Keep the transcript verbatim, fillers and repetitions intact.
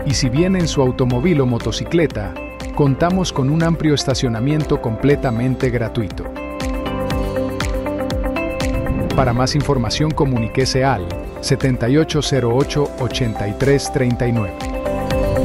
Y si viene en su automóvil o motocicleta, contamos con un amplio estacionamiento completamente gratuito. Para más información comuníquese al setenta y ocho cero ocho, ochenta y tres treinta y nueve.